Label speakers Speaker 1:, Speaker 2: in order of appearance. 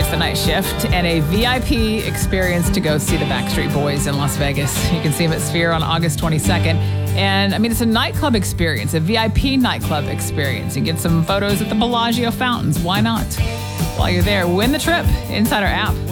Speaker 1: the night shift, and a VIP experience to go see the Backstreet Boys in Las Vegas. You can see them at Sphere on August 22nd. And, it's a nightclub experience, a VIP nightclub experience. You get some photos at the Bellagio fountains. Why not? While you're there, win the trip inside our app.